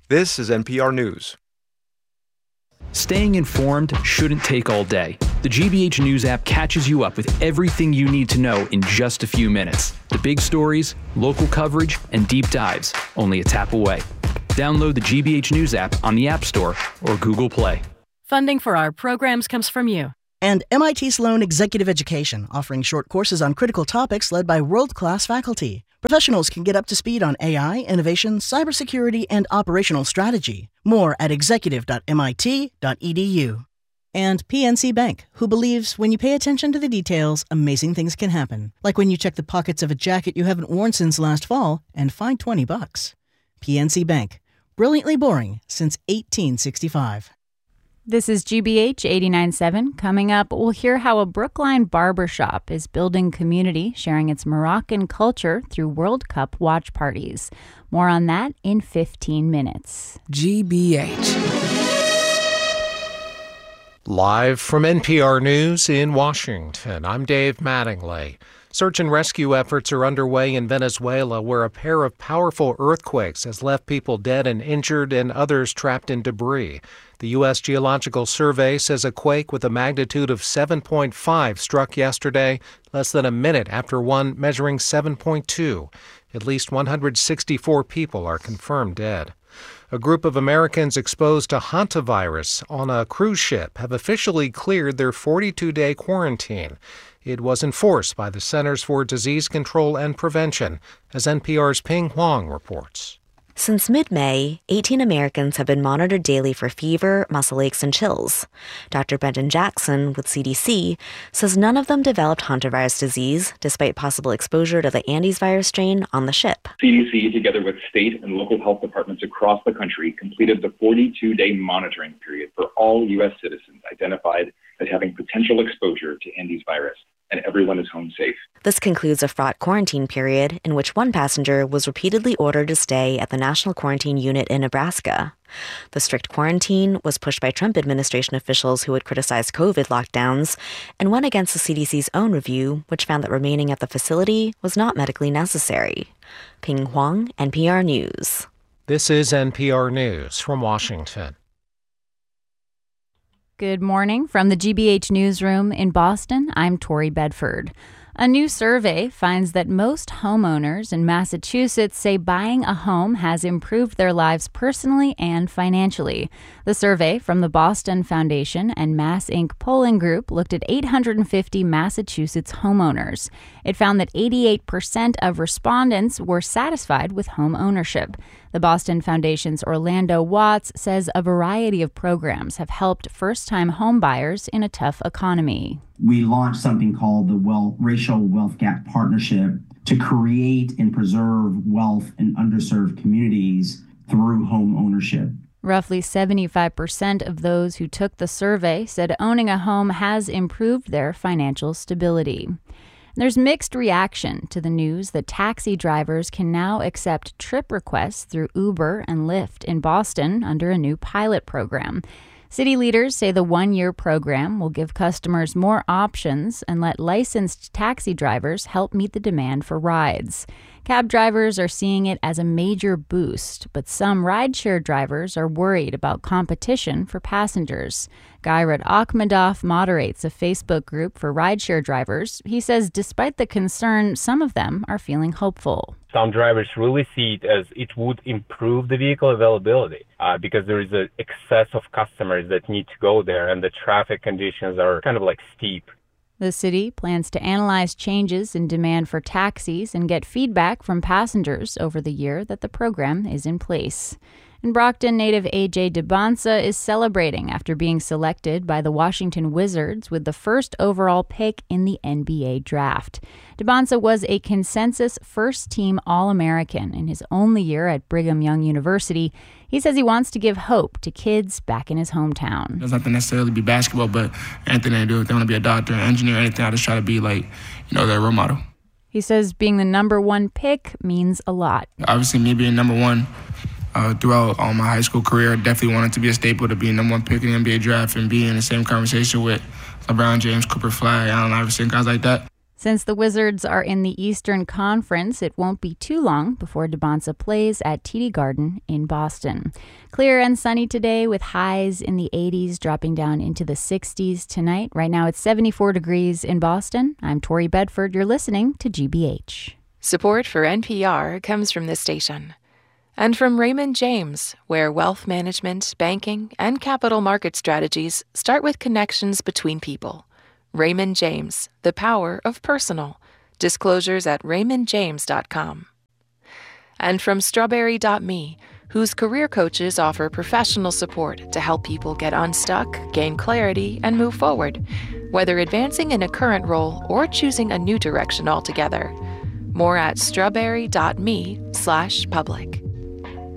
This is NPR News. Staying informed shouldn't take all day. The GBH News app catches you up with everything you need to know in just a few minutes. The big stories, local coverage, and deep dives, only a tap away. Download the GBH News app on the App Store or Google Play. Funding for our programs comes from you. And MIT Sloan Executive Education, offering short courses on critical topics led by world-class faculty. Professionals can get up to speed on AI, innovation, cybersecurity, and operational strategy. More at executive.mit.edu. And PNC Bank, who believes when you pay attention to the details, amazing things can happen. Like when you check the pockets of a jacket you haven't worn since last fall and find $20. PNC Bank. Brilliantly boring since 1865. This is GBH 89.7. Coming up, we'll hear how a Brookline barbershop is building community, sharing its Moroccan culture through World Cup watch parties. More on that in 15 minutes. GBH. Live from NPR News in Washington, I'm Dave Mattingly. Search and rescue efforts are underway in Venezuela, where a pair of powerful earthquakes has left people dead and injured and others trapped in debris. The U.S. Geological Survey says a quake with a magnitude of 7.5 struck yesterday, less than a minute after one measuring 7.2. At least 164 people are confirmed dead. A group of Americans exposed to hantavirus on a cruise ship have officially cleared their 42-day quarantine. It was enforced by the Centers for Disease Control and Prevention, as NPR's Ping Huang reports. Since mid-May, 18 Americans have been monitored daily for fever, muscle aches, and chills. Dr. Brendan Jackson with CDC says none of them developed hantavirus disease, despite possible exposure to the Andes virus strain on the ship. CDC, together with state and local health departments across the country, completed the 42-day monitoring period for all U.S. citizens identified as having potential exposure to Andes virus, and everyone is home safe. This concludes a fraught quarantine period in which one passenger was repeatedly ordered to stay at the National Quarantine Unit in Nebraska. The strict quarantine was pushed by Trump administration officials who had criticized COVID lockdowns and went against the CDC's own review, which found that remaining at the facility was not medically necessary. Ping Huang, NPR News. This is NPR News from Washington. Good morning from the GBH Newsroom in Boston. I'm Tori Bedford. A new survey finds that most homeowners in Massachusetts say buying a home has improved their lives personally and financially. The survey from the Boston Foundation and Mass Inc. polling group looked at 850 Massachusetts homeowners. It found that 88% of respondents were satisfied with home ownership. The Boston Foundation's Orlando Watts says a variety of programs have helped first-time home buyers in a tough economy. We launched something called the Racial Wealth Gap Partnership to create and preserve wealth in underserved communities through home ownership. Roughly 75% of those who took the survey said owning a home has improved their financial stability. There's mixed reaction to the news that taxi drivers can now accept trip requests through Uber and Lyft in Boston under a new pilot program. City leaders say the one-year program will give customers more options and let licensed taxi drivers help meet the demand for rides. Cab drivers are seeing it as a major boost, but some rideshare drivers are worried about competition for passengers. Gairat Akhmedov moderates a Facebook group for rideshare drivers. He says despite the concern, some of them are feeling hopeful. Some drivers really see it as it would improve the vehicle availability because there is an excess of customers that need to go there and the traffic conditions are kind of like steep. The city plans to analyze changes in demand for taxis and get feedback from passengers over the year that the program is in place. And Brockton native A.J. Dybantsa is celebrating after being selected by the Washington Wizards with the first overall pick in the NBA draft. Dybantsa was a consensus first-team All-American in his only year at Brigham Young University. He says he wants to give hope to kids back in his hometown. It doesn't have to necessarily be basketball, but anything they do, if they want to be a doctor, an engineer, anything, I just try to be their role model. He says being the number one pick means a lot. Obviously, me being number one throughout all my high school career, I definitely wanted to be a staple to be number one pick in the NBA draft and be in the same conversation with LeBron James, Cooper Flag, Allen Iverson, guys like that. Since the Wizards are in the Eastern Conference, it won't be too long before DeBonsa plays at TD Garden in Boston. Clear and sunny today with highs in the 80s, dropping down into the 60s tonight. Right now it's 74 degrees in Boston. I'm Tori Bedford. You're listening to GBH. Support for NPR comes from this station and from Raymond James, where wealth management, banking, and capital market strategies start with connections between people. Raymond James, the power of personal. Disclosures at raymondjames.com. And from Strawberry.me, whose career coaches offer professional support to help people get unstuck, gain clarity, and move forward, whether advancing in a current role or choosing a new direction altogether. More at strawberry.me/public.